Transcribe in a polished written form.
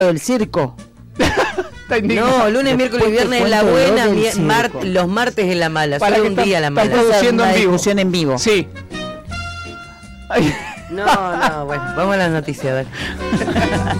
del circo. No, lunes, miércoles y viernes es la buena, los martes es la mala. Solo un día la mala. Está produciendo en vivo. Discusión en vivo. Sí. No, bueno, vamos a las noticias, a ver.